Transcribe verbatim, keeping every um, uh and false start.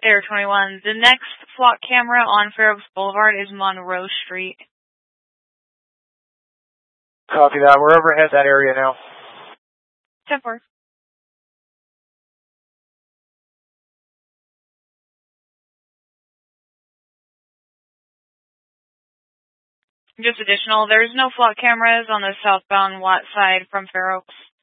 Air twenty-one, the next flock camera on Fair Oaks Boulevard is Monroe Street. Copy that. We're overhead that area now. ten four. Just additional, there's no flock cameras on the southbound Watt side from Fair Oaks.